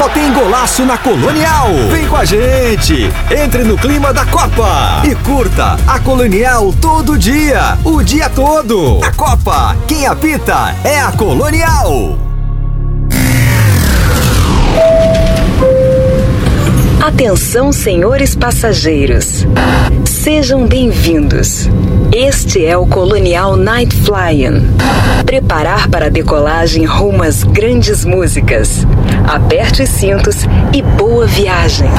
só tem golaço na Colonial. Vem com a gente, entre no clima da Copa e curta a Colonial todo dia, o dia todo. A Copa, quem apita é a Colonial. Atenção, senhores passageiros. Sejam bem-vindos. Este é o Colonial Night Flying. Preparar para a decolagem rumo às grandes músicas. Aperte os cintos e boa viagem.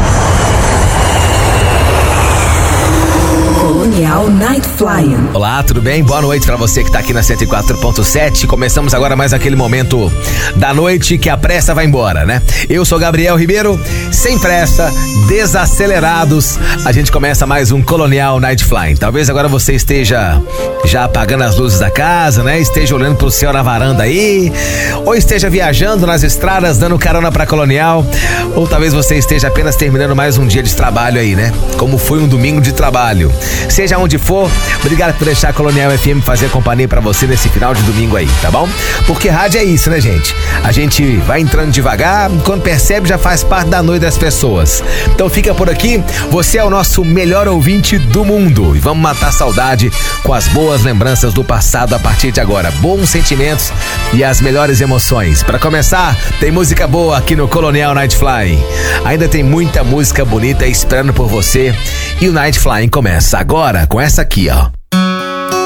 Colonial Night Flying. Olá, tudo bem? Boa noite pra você que tá aqui na 104.7. Começamos agora mais aquele momento da noite que a pressa vai embora, né? Eu sou Gabriel Ribeiro, sem pressa, desacelerados. A gente começa mais um Colonial Night Flying. Talvez agora você esteja já apagando as luzes da casa, né? Esteja olhando pro céu na varanda aí, ou esteja viajando nas estradas, dando carona pra Colonial, ou talvez você esteja apenas terminando mais um dia de trabalho aí, né? Como foi um domingo de trabalho. Seja onde for, obrigado por deixar a Colonial FM fazer companhia pra você nesse final de domingo aí, tá bom? Porque rádio é isso, né, gente? A gente vai entrando devagar, quando percebe já faz parte da noite das pessoas. Então fica por aqui, você é o nosso melhor ouvinte do mundo e vamos matar a saudade com as boas lembranças do passado a partir de agora. Bons sentimentos e as melhores emoções. Pra começar, tem música boa aqui no Colonial Night Flying. Ainda tem muita música bonita esperando por você e o Night Flying começa agora com essa aqui, ó.